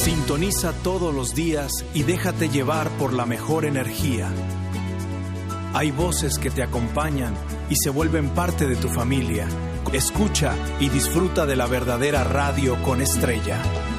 Sintoniza todos los días y déjate llevar por la mejor energía. Hay voces que te acompañan y se vuelven parte de tu familia. Escucha y disfruta de la verdadera radio con estrella.